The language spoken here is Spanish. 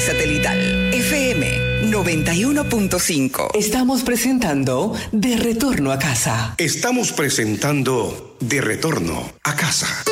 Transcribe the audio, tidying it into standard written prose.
satelital FM 91.5. Estamos presentando De Retorno a Casa. Estamos presentando De Retorno a Casa.